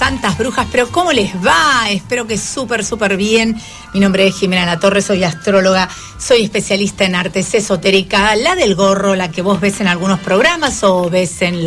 Santas Brujas, pero ¿cómo les va? Espero que súper bien. Mi nombre es Jimena Latorre, soy astróloga, soy especialista en artes esotérica, la del gorro, la que vos ves en algunos programas o ves en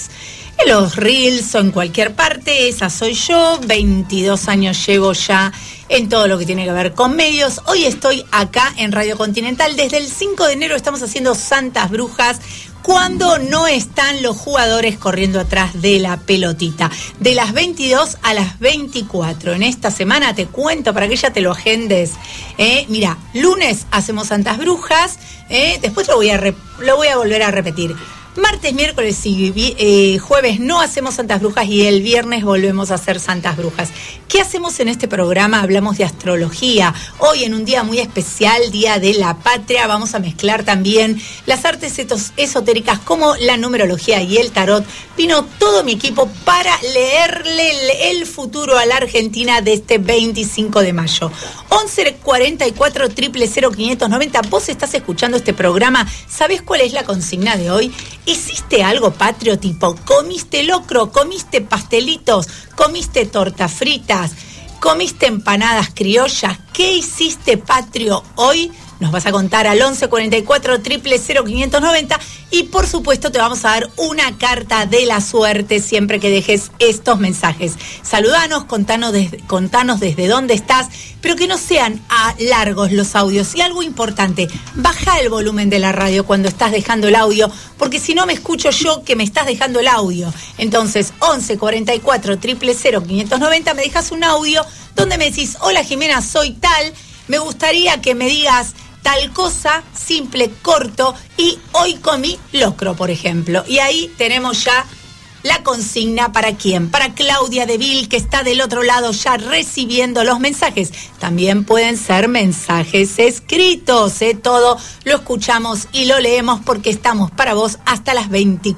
los reels o en cualquier parte. Esa soy yo, 22 años llevo ya en todo lo que tiene que ver con medios. Hoy estoy acá en Radio Continental. Desde el 5 de enero estamos haciendo Santas Brujas, cuando no están los jugadores corriendo atrás de la pelotita. De las 22 a las 24. En esta semana te cuento para que ya te lo agendes. Mira, lunes hacemos Santas Brujas. Después lo voy a volver a repetir. Martes, miércoles y jueves no hacemos Santas Brujas y el viernes volvemos a hacer Santas Brujas. ¿Qué hacemos en este programa? Hablamos de astrología. Hoy, en un día muy especial, Día de la Patria, vamos a mezclar también las artes esotéricas como la numerología y el tarot. Vino todo mi equipo para leerle el futuro a la Argentina de este 25 de mayo. 11 44 000 590. Vos estás escuchando este programa. ¿Sabés cuál es la consigna de hoy? ¿Hiciste algo patrio, tipo comiste locro, comiste pastelitos, comiste tortas fritas, comiste empanadas criollas? ¿Qué hiciste patrio hoy? Nos vas a contar al 11 44 000 590 y por supuesto te vamos a dar una carta de la suerte siempre que dejes estos mensajes. Saludanos, contanos desde dónde estás, pero que no sean largos los audios. Y algo importante, baja el volumen de la radio cuando estás dejando el audio, porque si no me escucho yo que me estás dejando el audio. Entonces 11 44 000 590 me dejas un audio donde me decís: hola Jimena, soy tal, me gustaría que me digas tal cosa, simple, corto, y hoy comí locro, por ejemplo. Y ahí tenemos ya la consigna. ¿Para quién? Para Claudia de Vil, que está del otro lado ya recibiendo los mensajes. También pueden ser mensajes escritos, todo lo escuchamos y lo leemos porque estamos para vos hasta las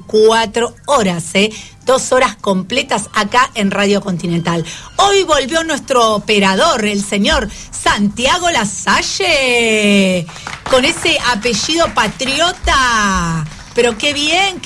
24 horas, 2 horas completas acá en Radio Continental. Hoy volvió nuestro operador, el señor Santiago Lasalle, con ese apellido patriota. Pero qué bien.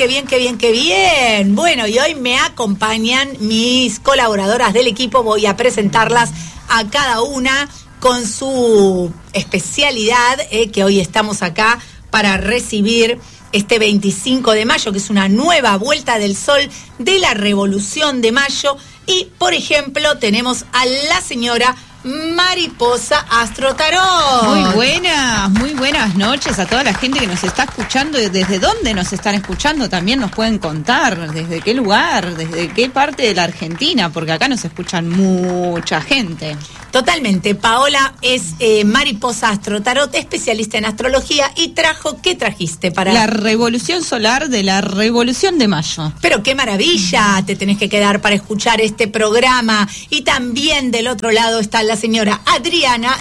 Bueno, y hoy me acompañan mis colaboradoras del equipo. Voy a presentarlas a cada una con su especialidad, que hoy estamos acá para recibir este 25 de mayo, que es una nueva vuelta del sol de la Revolución de Mayo. Y, por ejemplo, tenemos a la señora Mariposa Astro Tarot. Muy buenas noches a toda la gente que nos está escuchando. ¿Desde dónde nos están escuchando? También nos pueden contar desde qué lugar, desde qué parte de la Argentina, porque acá nos escuchan mucha gente. Totalmente. Paola es Mariposa Astro Tarot, especialista en astrología, y ¿qué trajiste para la revolución solar de la Revolución de Mayo? Pero qué maravilla, te tenés que quedar para escuchar este programa. Y también del otro lado está la señora Adriana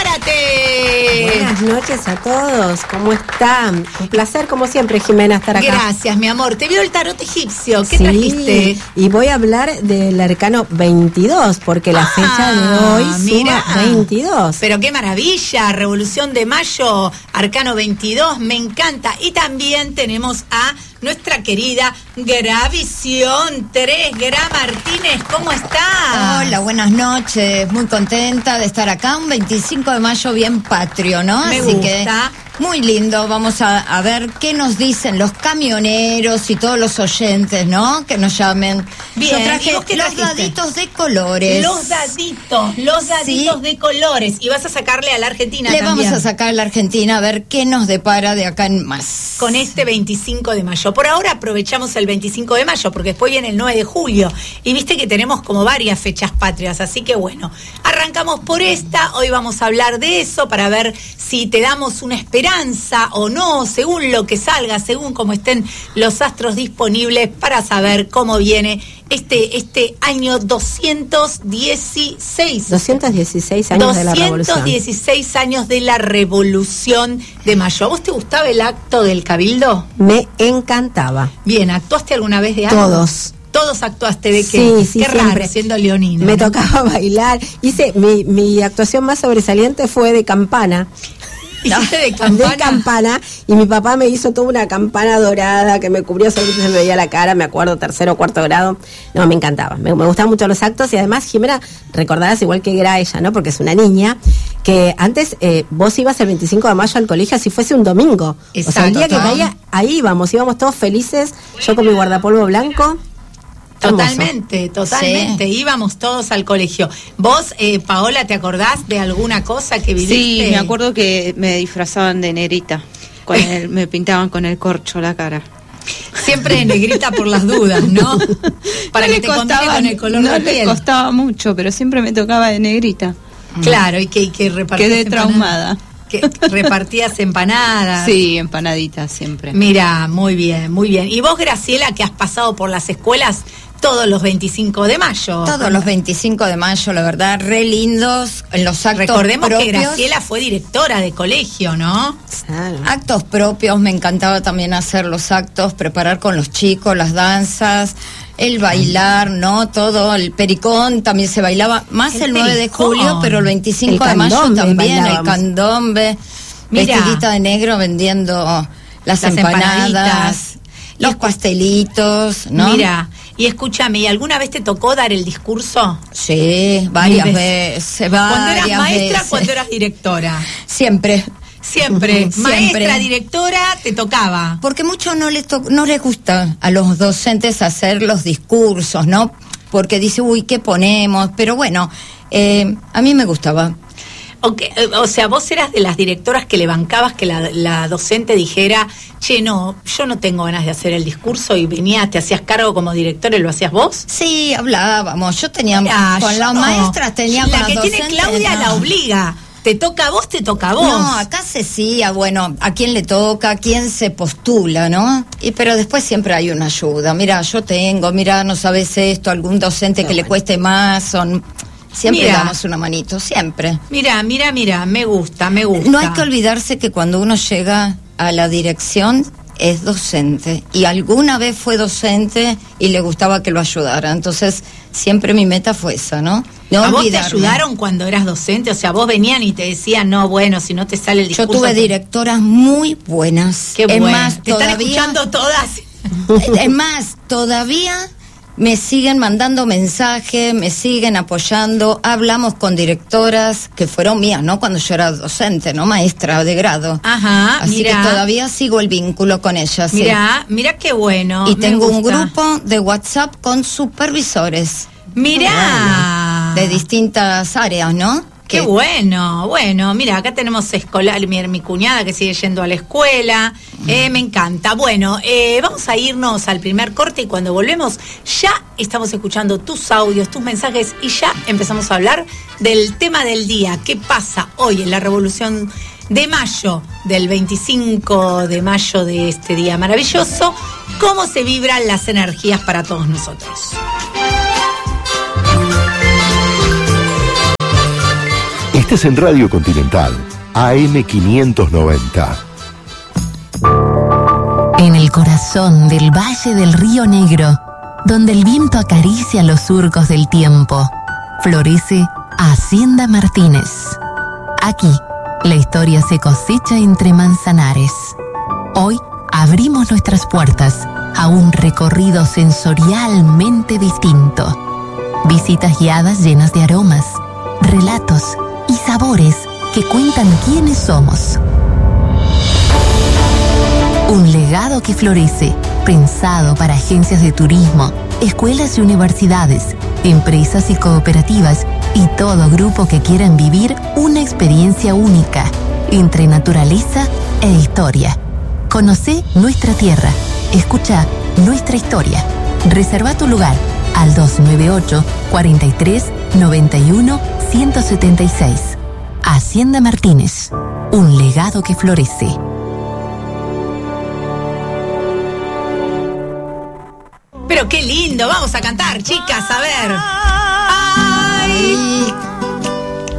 Zárate. Buenas noches a todos, ¿cómo están? Un placer, como siempre, Jimena, estar acá. Gracias, mi amor. Te vio el tarot egipcio, ¿qué trajiste? Y voy a hablar del arcano 22, porque la fecha de hoy suma 22. Pero qué maravilla, Revolución de Mayo, arcano 22, me encanta. Y también tenemos a nuestra querida Gravisión 3, Gra Martínez, ¿cómo estás? Hola, buenas noches, muy contenta de estar acá, un 25 de mayo bien patrio, ¿no? Me Así gusta. Que muy lindo, vamos a ver qué nos dicen los camioneros y todos los oyentes, ¿no? Que nos llamen. Bien. Yo traje los daditos de colores. Los daditos Sí. de colores. Y vas a sacarle a la Argentina Le también. vamos a sacar a la Argentina a ver qué nos depara de acá en más. Con este 25 de mayo. Por ahora aprovechamos el 25 de mayo, porque después viene el 9 de julio. Y viste que tenemos como varias fechas patrias, así que bueno, arrancamos por esta. Hoy vamos a hablar de eso para ver si te damos una esperanza o no, según lo que salga, según cómo estén los astros disponibles, para saber cómo viene este año 216. 216 años de la Revolución. 216 años de la Revolución de Mayo. ¿A vos te gustaba el acto del Cabildo? Me encantaba. Bien, ¿actuaste alguna vez de algo? Todos actuaste de qué. Sí, qué raro, siempre. siendo leonina. Me tocaba bailar. Mi actuación más sobresaliente fue de campana. ¿Hiciste de campana? Y mi papá me hizo toda una campana dorada que me cubría, solamente se me veía la cara, me acuerdo, 3º o 4º grado. No, me encantaba, me gustaban mucho los actos. Y además, Jimena, recordarás igual que era ella, ¿no? Porque es una niña, que antes vos ibas el 25 de mayo al colegio así fuese un domingo. Exacto, o sea, el día que caía, ahí íbamos todos felices, yo con mi guardapolvo blanco. Totalmente. Sí. Íbamos todos al colegio. Vos, Paola, ¿te acordás de alguna cosa que viviste? Sí, me acuerdo que me disfrazaban de negrita. Me pintaban con el corcho la cara. Siempre de negrita por las dudas, ¿no? Para no que te combine con el color de piel. No le costaba mucho, pero siempre me tocaba de negrita. Claro, y que repartías. Quedé traumada. Que repartías empanadas. Sí, empanaditas siempre. Mira, muy bien, muy bien. ¿Y vos, Graciela, que has pasado por las escuelas todos los 25 de mayo? Todos los 25 de mayo, la verdad, re lindos en los actos. Recordemos propios. Que Graciela fue directora de colegio, ¿no? Claro. Actos propios, me encantaba también hacer los actos, preparar con los chicos, las danzas, el bailar, ¿no? Todo, el pericón también se bailaba, más el 9 de julio, pero el 25 de mayo también, el candombe, vestidita de negro vendiendo las empanadas, los pastelitos, ¿no? Mira, y escúchame, ¿y alguna vez te tocó dar el discurso? Sí, varias veces. ¿Cuando eras maestra, cuando eras directora? Siempre. Siempre. Maestra, directora, te tocaba. Porque mucho no les gusta a los docentes hacer los discursos, ¿no? Porque dice, uy, ¿qué ponemos? Pero bueno, a mí me gustaba. Okay, o sea, vos eras de las directoras que le bancabas que la docente dijera, che, no, yo no tengo ganas de hacer el discurso, y venías, te hacías cargo como directora y lo hacías vos. Sí, hablábamos, yo tenía, con las maestras tenía con las docentes. La que tiene Claudia la obliga. Te toca a vos, te toca a vos. No, acá se decía, bueno, a quién le toca, a quién se postula, ¿no? Pero después siempre hay una ayuda. Mira, yo tengo, mira, no sabes esto, algún docente que le cueste más, siempre damos una manito, siempre. Mira, me gusta. No hay que olvidarse que cuando uno llega a la dirección es docente, y alguna vez fue docente y le gustaba que lo ayudara, entonces siempre mi meta fue esa, ¿no? No ¿A olvidarme. vos te ayudaron cuando eras docente? O sea, vos venían y te decían, no, bueno, si no te sale el discurso... Yo tuve directoras muy buenas. Qué bueno. Más, ¿te están escuchando todas? Es más, todavía me siguen mandando mensajes, me siguen apoyando. Hablamos con directoras que fueron mías, ¿no? Cuando yo era docente, ¿no? Maestra de grado. Ajá, así que todavía sigo el vínculo con ellas. Mira qué bueno. Y tengo un grupo de WhatsApp con supervisores. Mira. De distintas áreas, ¿no? Qué bueno, mira, acá tenemos escolar, mi cuñada que sigue yendo a la escuela, me encanta. Bueno, vamos a irnos al primer corte, y cuando volvemos ya estamos escuchando tus audios, tus mensajes, y ya empezamos a hablar del tema del día. ¿Qué pasa hoy en la Revolución de Mayo, del 25 de mayo de este día maravilloso? ¿Cómo se vibran las energías para todos nosotros? Estás en Radio Continental, AM 590. En el corazón del Valle del Río Negro, donde el viento acaricia los surcos del tiempo, florece Hacienda Martínez. Aquí, la historia se cosecha entre manzanares. Hoy abrimos nuestras puertas a un recorrido sensorialmente distinto. Visitas guiadas llenas de aromas, relatos y sabores que cuentan quiénes somos. Un legado que florece, pensado para agencias de turismo, escuelas y universidades, empresas y cooperativas y todo grupo que quieran vivir una experiencia única entre naturaleza e historia. Conocé nuestra tierra, escucha nuestra historia. Reserva tu lugar al 298 43 91 176. Hacienda Martínez, un legado que florece. Pero qué lindo, vamos a cantar, chicas, a ver. ¡Ay!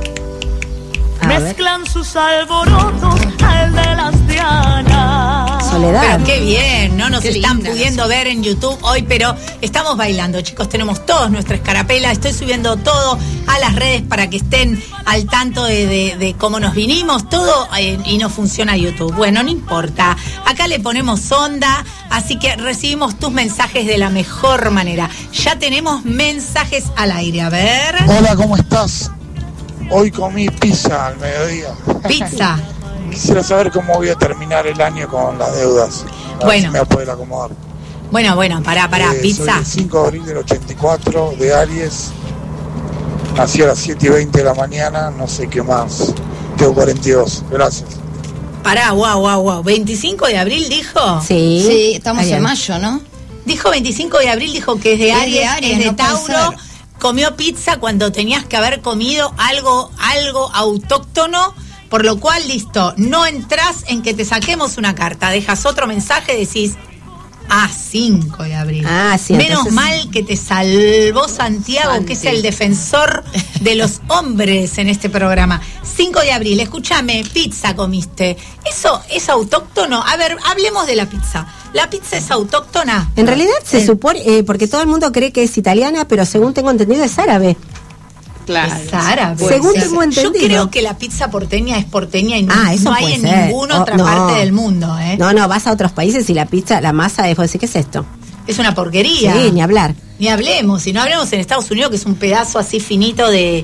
Mezclan sus alborotos al de las dianas. Soledad. Pero qué bien, no nos Qué están linda pudiendo ver en YouTube hoy, pero estamos bailando, chicos, tenemos todos nuestra escarapela, estoy subiendo todo a las redes para que estén al tanto de cómo nos vinimos, todo y no funciona YouTube. Bueno, no importa, acá le ponemos onda, así que recibimos tus mensajes de la mejor manera. Ya tenemos mensajes al aire, a ver. Hola, ¿cómo estás? Hoy comí pizza al mediodía. Pizza. Quisiera saber cómo voy a terminar el año con las deudas. A ver Bueno. si me voy a poder acomodar. Bueno, pará, pizza. Soy el 5 de abril del 84, de Aries. Nací a las 7:20 de la mañana, no sé qué más. Tengo 42, gracias. Pará, wow. 25 de abril dijo. Sí. Sí, estamos Está en bien. mayo, ¿no? Dijo 25 de abril, dijo que es de Es de Aries, Aries, es de no puede Tauro. ser. Comió pizza cuando tenías que haber comido algo autóctono, por lo cual, listo, no entras en que te saquemos una carta. Dejas otro mensaje, decís, 5 de abril. Sí, Menos entonces- mal que te salvó Santiago, que es el defensor de los hombres en este programa. 5 de abril, escúchame, pizza comiste. ¿Eso es autóctono? A ver, hablemos de la pizza. ¿La pizza es autóctona? En realidad se supone, porque todo el mundo cree que es italiana, pero según tengo entendido es árabe. Claro. Es árabe. Según Puede tengo ser. entendido. Yo creo que la pizza porteña es porteña y no, Eso no hay puede en ser. ninguna otra No. parte del mundo, ¿eh? No, vas a otros países y la pizza, la masa, es decir, ¿qué es esto? Es una porquería. Sí, ni hablar. Ni hablemos, si no hablemos en Estados Unidos, que es un pedazo así finito de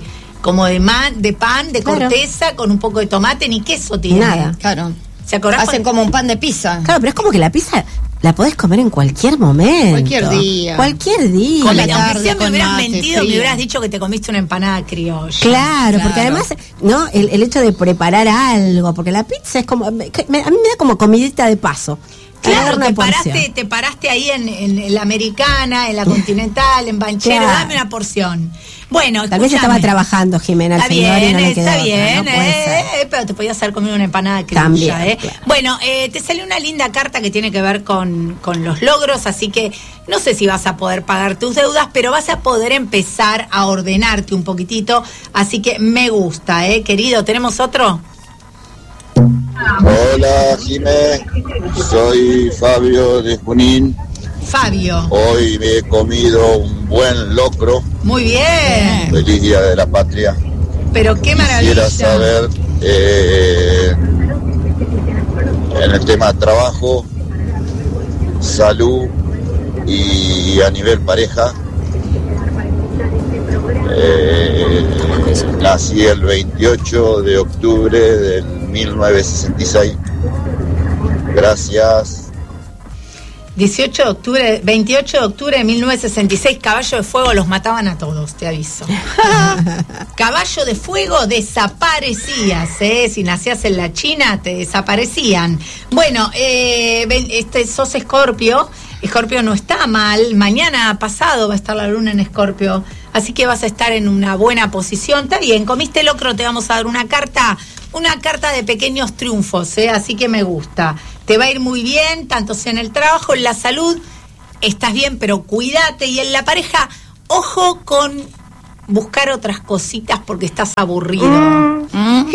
pan, de Claro. corteza, con un poco de tomate, ni queso tiene. Nada. Claro. ¿Se acordás? Hacen como un pan de pizza. Claro, pero es como que la pizza la podés comer en cualquier momento. Cualquier día. Cualquier día. Con la la tarde, aunque sea me con hubieras mate, mentido, me fría. hubieras dicho que te comiste una empanada criolla. Claro, porque Claro. además, ¿no? El hecho de preparar algo, porque la pizza es como, a mí me da como comidita de paso. Claro, Una te porción. paraste ahí en la americana, en la continental, en Banchero, Claro. dame una porción. Bueno, Tal vez estaba escúchame. trabajando Jimena, el Está señor, y bien, no le quedó está otra, bien, ¿no? Puede ser. pero te podías haber comido una empanada criolla, También, claro. Bueno, te salió una linda carta que tiene que ver con los logros, así que no sé si vas a poder pagar tus deudas, pero vas a poder empezar a ordenarte un poquitito, así que me gusta, querido. ¿Tenemos otro? Hola, Jimé. Soy Fabio de Junín. Fabio. Hoy me he comido un buen locro. Muy bien. Feliz Día de la Patria. Pero qué maravilla. Quisiera saber, en el tema de trabajo, salud y a nivel pareja. Nací el 28 de octubre del 1966. Gracias. 28 de octubre de 1966, Caballo de Fuego los mataban a todos, te aviso. Caballo de Fuego desaparecías, si nacías en la China te desaparecían. Bueno, sos Escorpio. Escorpio no está mal, mañana pasado va a estar la luna en Escorpio, así que vas a estar en una buena posición. Está bien, comiste locro, te vamos a dar una carta de pequeños triunfos, así que me gusta. Te va a ir muy bien, tanto sea en el trabajo, en la salud, estás bien, pero cuídate. Y en la pareja, ojo con buscar otras cositas porque estás aburrido.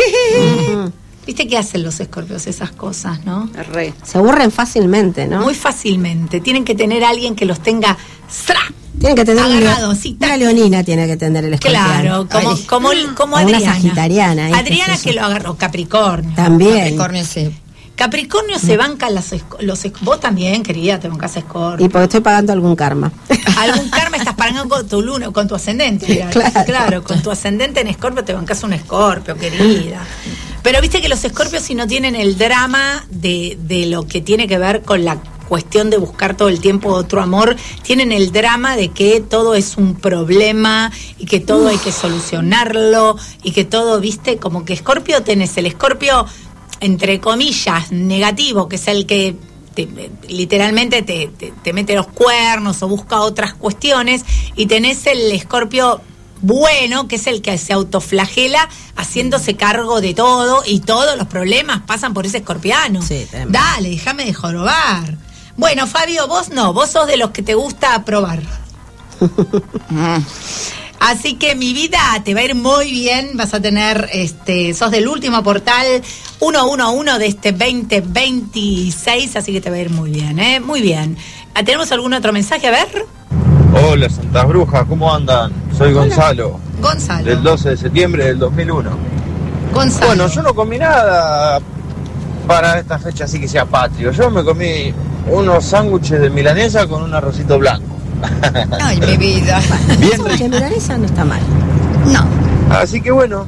¿Viste qué hacen los escorpios esas cosas, no? Re. Se aburren fácilmente, ¿no? Muy fácilmente. Tienen que tener a alguien que los tenga ¡zra! Tienen que tener agarrados, sí, una leonina tiene que tener el escorpión. Claro, como O una Adriana. sagitariana, ¿eh? Adriana ¿Qué es que eso? lo agarró, Capricornio. También. Capricornio, sí. Capricornio se banca vos también, querida, te bancas Escorpio. Y porque estoy pagando algún karma. Algún karma estás pagando con tu luna, con tu ascendente. Mira, Claro. con tu ascendente en Escorpio te bancas un Escorpio, querida. Pero viste que los Escorpios, si no tienen el drama de lo que tiene que ver con la cuestión de buscar todo el tiempo otro amor, tienen el drama de que todo es un problema y que todo hay que solucionarlo y que todo, viste, como que Escorpio, tenés el Escorpio entre comillas negativo, que es el que literalmente te mete los cuernos o busca otras cuestiones, y tenés el Escorpio bueno, que es el que se autoflagela haciéndose cargo de todo, y todos los problemas pasan por ese escorpiano. Sí, tremendo. Dale, déjame de jorobar. Bueno, Fabio, vos no, vos sos de los que te gusta probar. Así que mi vida te va a ir muy bien, vas a tener, sos del último portal 111 de este 2026, así que te va a ir muy bien, muy bien. ¿Tenemos algún otro mensaje? A ver. Hola, Santas Brujas, ¿cómo andan? Soy Gonzalo. Gonzalo. Del 12 de septiembre del 2001. Gonzalo. Bueno, yo no comí nada para esta fecha así que sea patrio. Yo me comí unos sándwiches de milanesa con un arrocito blanco. Ay, mi vida. Bien rico. Milanesa no está mal. No. Así que bueno,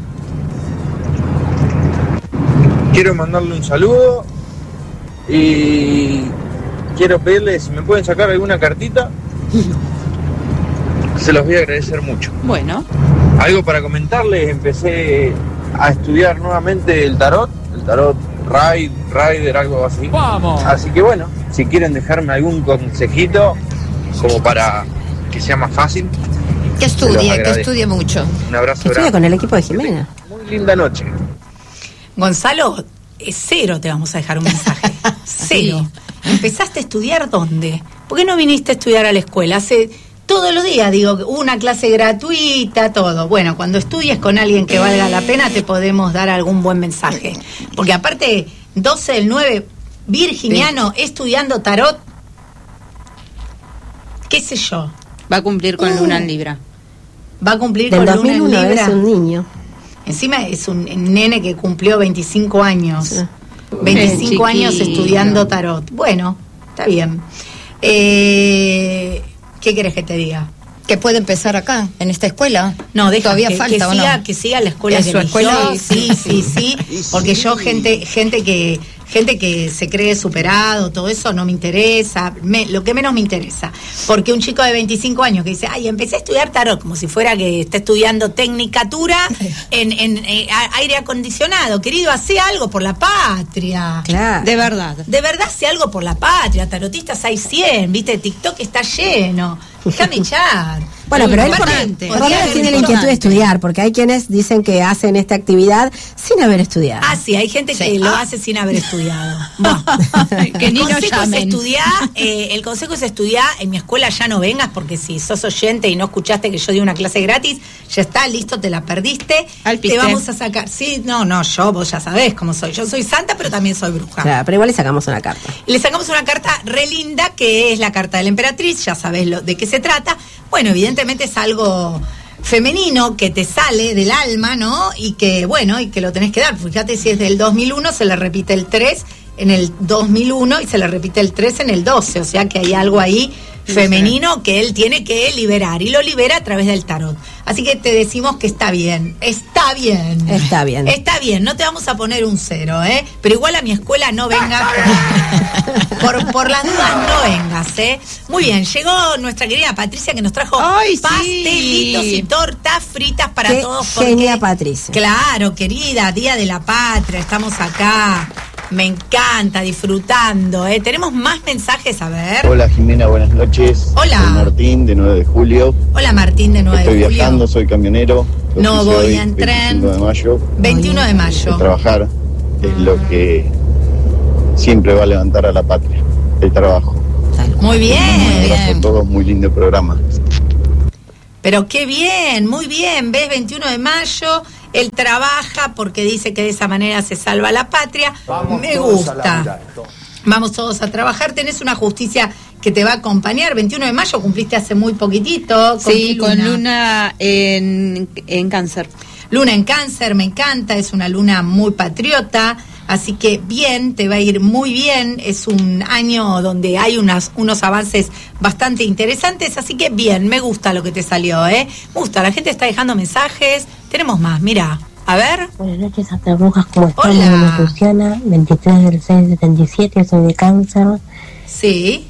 quiero mandarle un saludo y quiero pedirles si me pueden sacar alguna cartita. Se los voy a agradecer mucho. Bueno. Algo para comentarles, empecé a estudiar nuevamente el tarot Rider, algo así. ¡Vamos! Así que bueno, si quieren dejarme algún consejito como para que sea más fácil. Que estudie mucho. Un abrazo Que estudie grande. con el equipo de Jimena. Muy linda noche. Gonzalo, cero te vamos a dejar un mensaje. Cero. ¿Empezaste a estudiar dónde? ¿Por qué no viniste a estudiar a la escuela? Hace todos los días, digo, una clase gratuita, todo. Bueno, cuando estudies con alguien que valga la pena, te podemos dar algún buen mensaje. Porque aparte, 12/9, virginiano, estudiando tarot, qué sé yo. Va a cumplir con Luna en Libra. Va a cumplir Del con Luna en 2001 Libra. es un niño. Encima es un nene que cumplió 25 años. Sí. 25 Chiquito. años estudiando tarot. Bueno, está bien. ¿Qué querés que te diga? Que puede empezar acá, en esta escuela. No, deja Todavía que, falta, que ¿o siga, no? que siga la escuela En que su eligió. escuela, Sí, porque yo gente que se cree superado, todo eso no me interesa, lo que menos me interesa, porque un chico de 25 años que dice, ay, empecé a estudiar tarot, como si fuera que está estudiando tecnicatura en aire acondicionado, querido, hace algo por la patria. Claro. De verdad. De verdad, hace algo por la patria. Tarotistas hay 100, ¿viste? TikTok está lleno. Déjame echar. Bueno, pero él Importante. por lo menos tiene la inquietud de estudiar, porque hay quienes dicen que hacen esta actividad sin haber estudiado. Ah, sí, hay gente que lo hace sin haber estudiado. Bueno, Que el ni nos consejo es llamen. estudiar, en mi escuela ya no vengas, porque si sos oyente y no escuchaste que yo di una clase gratis, ya está, listo, te la perdiste. Alpiste. Te vamos a sacar. Sí, no, vos ya sabés cómo soy. Yo soy santa, pero también soy bruja. Claro, pero igual le sacamos una carta. Le sacamos una carta re linda, que es la carta de la emperatriz, ya sabés de qué se trata. Bueno, evidentemente es algo femenino que te sale del alma, ¿no? Y que, bueno, y que lo tenés que dar. Fíjate, si es del 2001, se le repite el 3 en el 2001 y se le repite el 3 en el 12. O sea que hay algo ahí femenino que él tiene que liberar, y lo libera a través del tarot. Así que te decimos que está bien. Está bien. Está bien. Está bien, no te vamos a poner un 0, ¿eh? Pero igual a mi escuela no vengas. Por las dudas no vengas, ¿eh? Muy bien, llegó nuestra querida Patricia, que nos trajo ¡Ay, sí! pastelitos y tortas fritas para Qué todos. genia, Patricia. Claro, querida, Día de la Patria, estamos acá. Me encanta, disfrutando, ¿eh? Tenemos más mensajes, a ver. Hola Jimena, buenas noches. Hola. Soy Martín, de 9 de julio. Hola, Martín, de 9 Estoy de julio. viajando, soy camionero. No Oficio voy hoy, en tren. 25 de mayo. 21 de mayo. Trabajar es lo que siempre va a levantar a la patria, el trabajo. Muy Un abrazo bien. a todos, muy lindo programa. Pero qué bien, muy bien. ¿Ves? 21 de mayo, él trabaja porque dice que de esa manera se salva la patria. Me gusta. Vamos todos a trabajar. Tenés una justicia que te va a acompañar. 21 de mayo cumpliste hace muy poquitito. Sí, qué con Luna en Cáncer. Luna en Cáncer, me encanta. Es una luna muy patriota. Así que bien, te va a ir muy bien. Es un año donde hay unos avances bastante interesantes. Así que bien, me gusta lo que te salió, ¿eh? Me gusta, la gente está dejando mensajes. Tenemos más, mira. A ver. Buenas noches, Santas Brujas, ¿cómo están? Hola. Mi nombre es Luciana, 23 del 6 del 77, soy de Cáncer. Sí.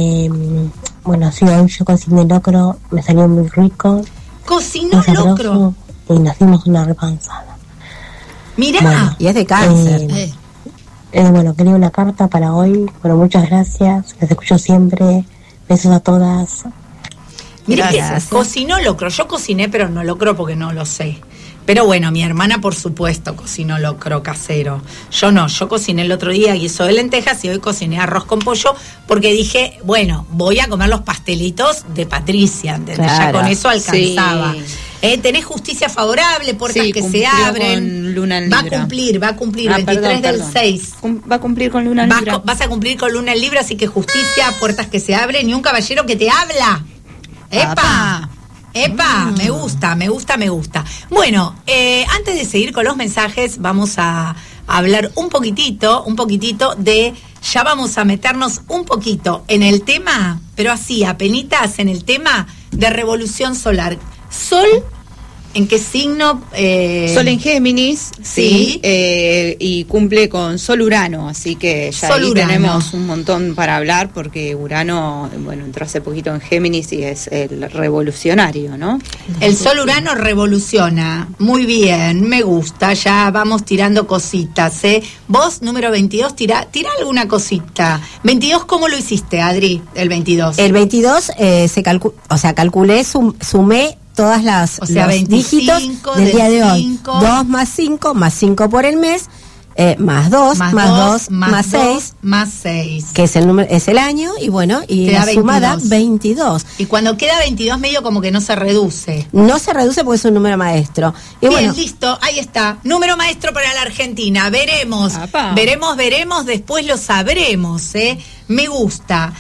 Bueno, sí, hoy yo cociné locro, me salió muy rico. Cocinó muy sabroso, locro. y nos dimos una repanzada. Mirá. Bueno, Y es de Cáncer. Bueno, quería una carta para hoy. Bueno, muchas gracias, les escucho siempre. Besos a todas. Mirá que Gracias. cocinó locro. Yo cociné, pero no locro porque no lo sé. Pero bueno, mi hermana, por supuesto, cocinó locro casero. Yo no, yo cociné el otro día guiso de lentejas y hoy cociné arroz con pollo porque dije, bueno, voy a comer los pastelitos de Patricia, ¿entendés? Ya Claro, con eso alcanzaba. sí. Tenés justicia favorable, puertas Sí, que se cumplió abren. con Luna en Va a Libra. cumplir 23 perdón, del perdón. 6. Va a cumplir con Luna en Libra. Vas a cumplir con Luna en Libra, así que justicia, puertas que se abren y un caballero que te habla. ¡Epa! ¡Epa! Me gusta. Bueno, antes de seguir con los mensajes, vamos a hablar un poquitito de... Ya vamos a meternos un poquito en el tema, pero así, apenitas, en el tema de revolución solar. Sol, ¿en qué signo? Sol en Géminis, Sí. y cumple con Sol Urano, así que ya Sol ahí Urano. tenemos un montón para hablar, porque Urano, bueno, entró hace poquito en Géminis y es el revolucionario, ¿no? El Sol Urano revoluciona. Muy bien, me gusta. Ya vamos tirando cositas, ¿eh? Vos, número 22, tira alguna cosita. 22, ¿cómo lo hiciste, Adri? El 22. El 22 calculé, sumé todas los 25 dígitos del día de hoy. 2 más 5, más 5 por el mes, más 2, más 2, más 6, más 6. que es el año, y bueno, y Te da la sumada 22. 22. Y cuando queda 22 medio como que no se reduce. No se reduce porque es un número maestro. Y Bien, bueno, listo, ahí está. Número maestro para la Argentina. Veremos, Apa. veremos, después lo sabremos, ¿eh? Me gusta.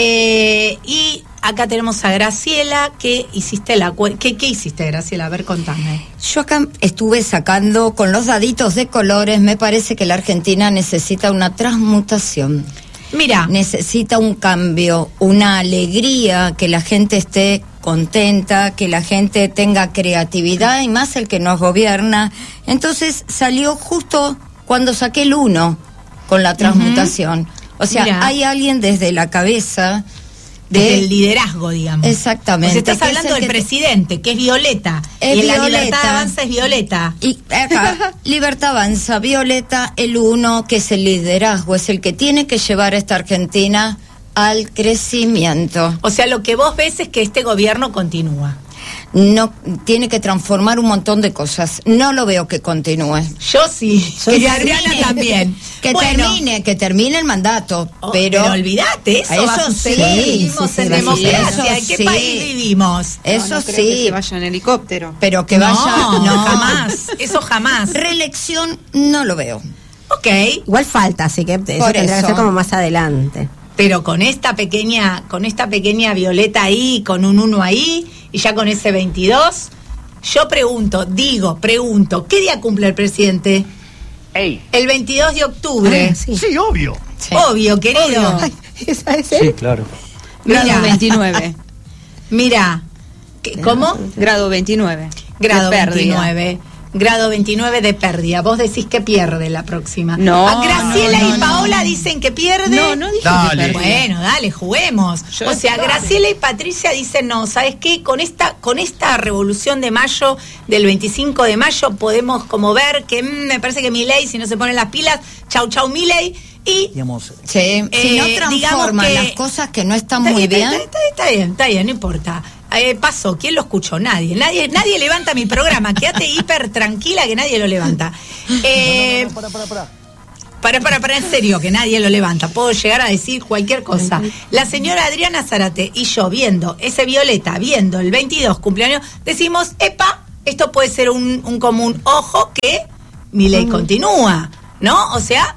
Y acá tenemos a Graciela, que hiciste ¿Qué hiciste, Graciela? A ver, contame. Yo acá estuve sacando con los daditos de colores, me parece que la Argentina necesita una transmutación. Mira, Necesita un cambio, una alegría, que la gente esté contenta, que la gente tenga creatividad, y más el que nos gobierna. Entonces salió justo cuando saqué el 1 con la transmutación. O sea, Mira. hay alguien desde la cabeza desde el liderazgo, digamos. Exactamente. Pues estás que es hablando el del que- presidente, que es Violeta. Es y en la Violeta. Libertad Avanza es Violeta. Y acá, Libertad Avanza, Violeta, el 1, que es el liderazgo, es el que tiene que llevar a esta Argentina al crecimiento. O sea, lo que vos ves es que este gobierno continúa. No, tiene que transformar un montón de cosas. No lo veo que continúe. Yo sí. Y Adriana también. Que Bueno, termine el mandato. oh, pero olvídate, eso va a eso suceder. sí, Vivimos sí, en sí, democracia. eso ¿En qué sí. país vivimos? eso No creo que sí, se vaya en helicóptero. pero que vaya. No, jamás. Eso jamás. Reelección no lo veo. Ok. igual falta, así que eso Por tendrá que eso. ser como más adelante. Pero con esta pequeña Violeta ahí, con un 1 ahí, y ya con ese 22, yo pregunto, ¿qué día cumple el presidente? Ey. El 22 de octubre. Sí. Sí, obvio. Sí. Obvio, querido. Ay, ¿esa es Sí, él? claro. Grado Mira. 29. Mira, ¿cómo? Grado 29. Grado De pérdida. 29. Grado 29 de pérdida. Vos decís que pierde la próxima. No, A Graciela no, y no, Paola no. dicen que pierde. No dije Dale. que perdía. Bueno, dale, juguemos. O sea, Graciela y Patricia dicen, no, ¿sabes qué? Con esta revolución de mayo, del 25 de mayo, podemos como ver que me parece que Milei, si no se ponen las pilas, chau Milei, y Digamos, Sí, si no digamos transforman que- las cosas que no están muy bien. Está bien, no importa. Pasó, ¿quién lo escuchó? Nadie levanta mi programa. Quédate hiper tranquila que nadie lo levanta. Para, en serio, que nadie lo levanta. Puedo llegar a decir cualquier cosa. La señora Adriana Zárate y yo, viendo ese Violeta, viendo el 22 cumpleaños, decimos, epa, esto puede ser un común ojo que Milei continúa, ¿no? O sea,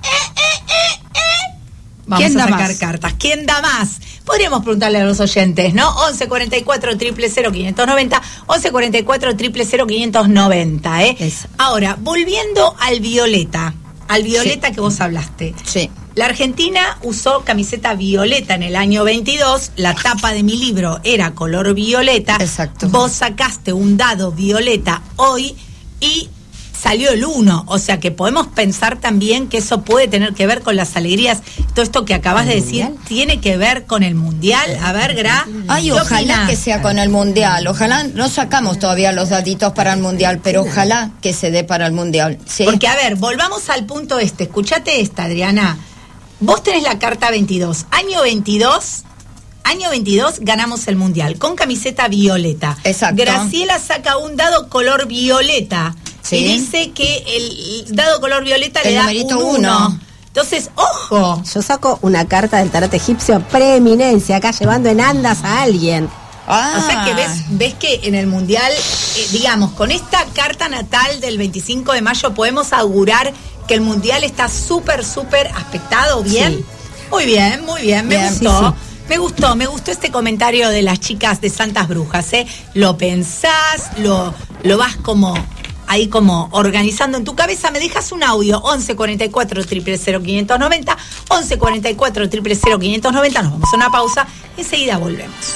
Vamos ¿Quién a da sacar más? cartas. ¿Quién da más? Podríamos preguntarle a los oyentes, ¿no? 11 44 000 590, 11 44 000 590, ¿eh? Eso. Ahora, volviendo al Violeta que vos hablaste. Sí. La Argentina usó camiseta violeta en el año 22, la tapa de mi libro era color violeta. Exacto. Vos sacaste un dado violeta hoy y salió el 1, o sea que podemos pensar también que eso puede tener que ver con las alegrías. Todo esto que acabas de decir tiene que ver con el Mundial. A ver, Gra. Ay, ¿qué ojalá opinás? que sea con el Mundial. Ojalá, no sacamos todavía los daditos para el Mundial, pero ojalá que se dé para el Mundial. ¿Sí? Porque, a ver, volvamos al punto este. Escuchate esta, Adriana. Vos tenés la carta 22. Año 22 ganamos el Mundial con camiseta violeta. Exacto. Graciela saca un dado color violeta. Sí. Y dice que el dado color violeta El le da numerito un 1. 1. Entonces, ojo. Yo saco una carta del tarot egipcio, preeminencia, acá llevando en andas a alguien. O sea que ves que en el Mundial, digamos, con esta carta natal del 25 de mayo podemos augurar que el Mundial está súper aspectado, ¿bien? Sí. Muy bien, me gustó. Sí. Me gustó este comentario de las chicas de Santas Brujas, ¿eh? Lo pensás, lo vas como ahí como organizando en tu cabeza. Me dejas un audio, 11 44 000 590, 11 44 000 590. Nos vamos a una pausa, enseguida volvemos.